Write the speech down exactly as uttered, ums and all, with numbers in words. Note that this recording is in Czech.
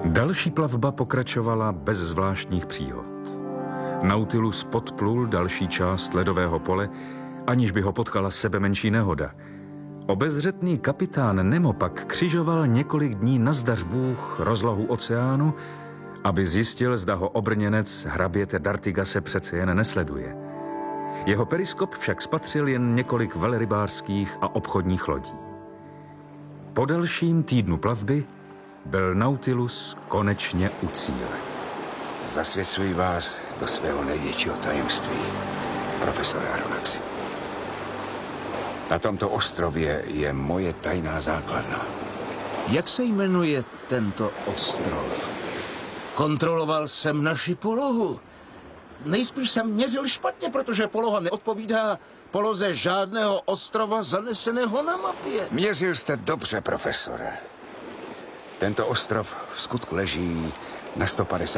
Další plavba pokračovala bez zvláštních příhod. Nautilus podplul další část ledového pole, aniž by ho potkala sebemenší nehoda. Obezřetný kapitán Nemo pak křižoval několik dní nazdař Bůh rozlohu oceánu, aby zjistil, zda ho obrněnec hraběte D'Artigase přece jen nesleduje. Jeho periskop však spatřil jen několik velrybářských a obchodních lodí. Po delším týdnu plavby byl Nautilus konečně u cíle. Zasvěcuji vás do svého největšího tajemství, profesore Aronnaxi. Na tomto ostrově je moje tajná základna. Jak se jmenuje tento ostrov? Kontroloval jsem naši polohu. Nejspíš jsem měřil špatně, protože poloha neodpovídá poloze žádného ostrova zaneseného na mapě. Měřil jste dobře, profesore. Tento ostrov v skutku leží na sto padesát